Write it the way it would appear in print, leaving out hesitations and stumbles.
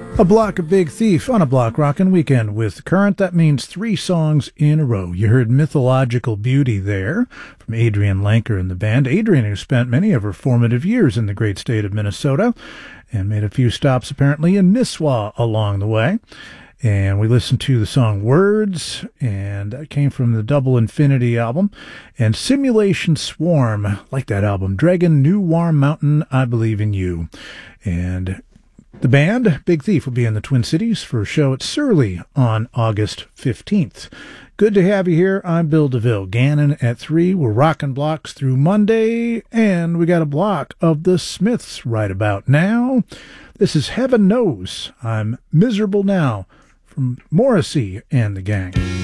A block of Big Thief on a block rockin' weekend with Current. That means 3 songs in a row. You heard Mythological Beauty there from Adrienne Lenker and the band. Adrienne, who spent many of her formative years in the great state of Minnesota and made a few stops apparently in Nisswa along the way. And we listened to the song Words, and that came from the Double Infinity album. And Simulation Swarm, like that album. Dragon, New Warm Mountain, I Believe in You. And the band, Big Thief, will be in the Twin Cities for a show at Surly on August 15th. Good to have you here. I'm Bill DeVille. Gannon at 3. We're rocking blocks through Monday, and we got a block of the Smiths right about now. This is Heaven Knows I'm Miserable Now from Morrissey and the Gang.